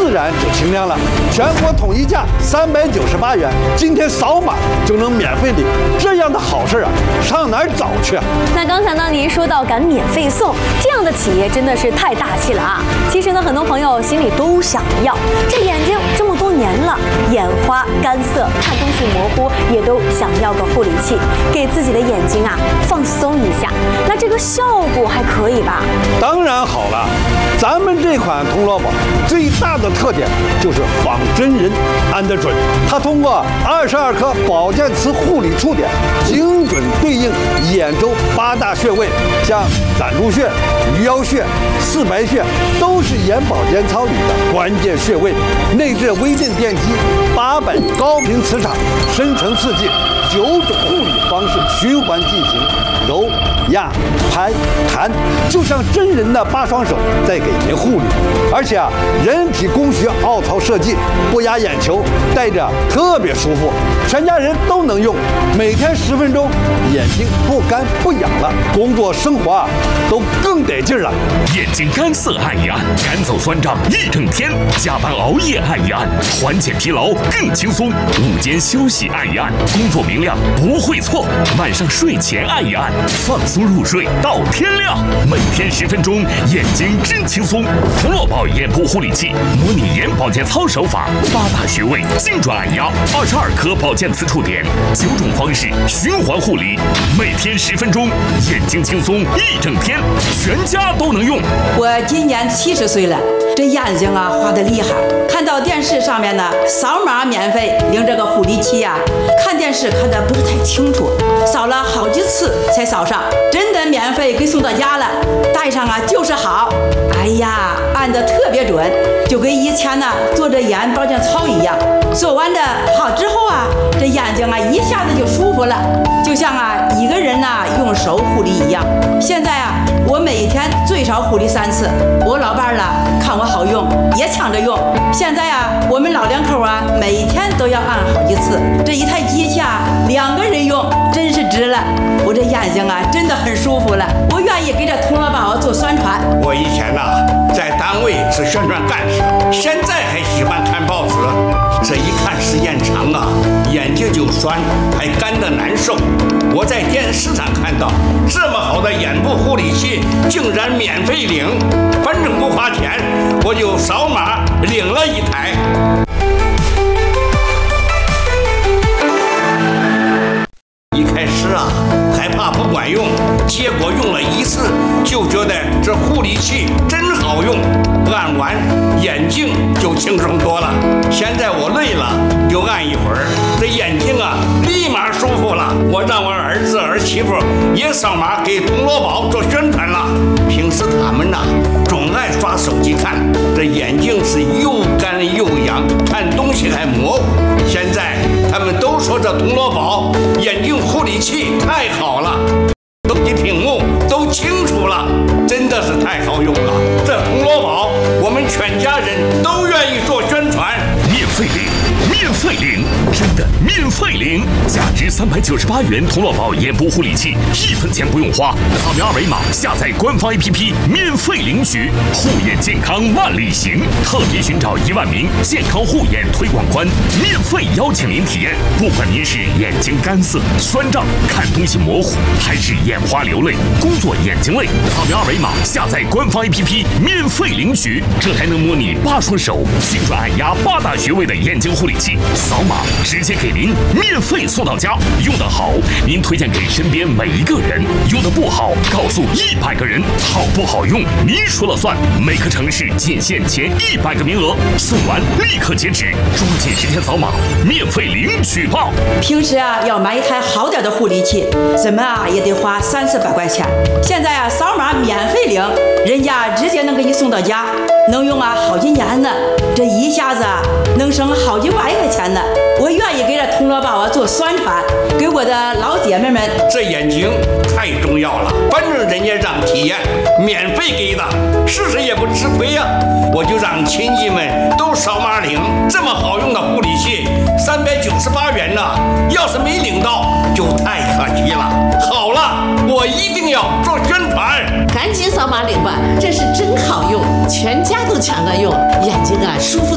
自然就清亮了。全国统一价398元，今天扫码就能免费领，这样的好事啊，上哪儿找去啊？ 那刚才呢，您说到敢免费送，这样的企业真的是太大气了啊！其实呢，很多朋友心里都想要，这眼睛这么多年了，眼花干涩，看东西模糊，也都想要个护理器，给自己的眼睛啊放松一下。那这个效果还可以吧？ 当然好了，咱们这款铜锣宝最大的特点就是仿真人安得准，它通过22颗保健磁护理触点，精准对应眼周8大穴位，像攒竹穴、鱼腰穴、四白穴，都是眼保健操里的关键穴位。内置微电电机800高频磁场，深层刺激9种护理方式循环进行，揉、压、拍、弹，就像真人的8双手在给您护理。而且啊，人体工学凹槽设计，不压眼球，戴着特别舒服，全家人都能用。每天10分钟，眼睛不干不痒了，工作生活啊都更得劲了。 眼睛干涩按一按，赶走酸胀一整天；加班熬夜按一按，缓解疲劳更轻松；午间休息按一按，工作明亮不会错；晚上睡前按一按，放松入睡到天亮。每天10分钟，眼睛真轻松。铜锣宝眼部护理器，模拟眼保健操手法，8大穴位精准按压，22颗保健磁触点，9种方式循环护理，每天10分钟，眼睛轻松一整天，全家都能用。 我今年70岁了，这眼睛啊花得厉害，看到电视上面呢扫码免费领这个护理器呀，看电视看得不是太清楚，扫了好几次才扫上，真的免费给送到家了，戴上啊就是好。哎呀，按得特别准，就跟以前呢做着眼保健操一样。做完的好之后啊，这眼睛啊一下子就舒服了，就像啊一个人呢用手护理一样。现在啊，我每天最少护理3次，我老伴儿了看我好用，也抢着用。现在啊，我们老两口啊每天都要按好几次，这一台机器啊2个人用，真是值了。我这眼睛啊真的很舒服了，我愿意给这铜锣宝做宣传。 我以前呐在单位是宣传干事，现在还喜欢看报纸，这一看时间长啊，眼睛就酸，还干得难受。我在电视上看到这么好的眼部护理器竟然免费领，反正不花钱，我就扫码领了一台。一开始啊害怕不管用，结果用了1次就觉得这护理器真好用，按完眼睛就轻松多了。现在我累了就按一会儿，这眼睛啊立马舒服了。我让我儿子儿媳妇也扫码给铜锣宝做宣传了。平时他们呐总爱刷手机看，这眼睛是又干又痒，看东西还模糊。现在他们都说这铜锣宝眼睛护理器太好了，手机屏幕都清楚了，真的是太好用了。这铜锣宝我们全家人都愿意做宣传。 免费领，免费领，真的免费领！价值398元铜锣宝眼部护理器，1分钱不用花，扫描2维码下载官方 APP 免费领取，护眼健康万里行，特别寻找1万名健康护眼推广官，免费邀请您体验。不管您是眼睛干涩、酸胀、看东西模糊，还是眼花流泪、工作眼睛累，扫描2维码下载官方 APP 免费领取，这还能模拟8双手精准按压8大穴位的眼睛护理器，扫码直接给您免费送到家。用得好，您推荐给身边每一个人；用得不好，告诉100个人。好不好用，您说了算。每个城市仅限前100个名额，送完立刻截止，抓紧时间扫码，免费领取吧。 平时啊要买一台好点的护理器，怎么啊也得花300-400块钱。现在啊扫码免费领，人家直接能给你送到家，能用啊好几年呢。这一下子啊能省好几万块钱呢。我愿意给这铜锣宝啊做宣传，给我的老姐妹们。 这眼睛太重要了，反正人家让体验，免费给的，试试也不吃亏呀。我就让亲戚们都扫码领，这么好用的护理器，398元呢，要是没领到就太可惜了。好了，我一定要做宣传， 赶紧扫码领吧，这是真好用，全家都抢着用，眼睛啊舒服。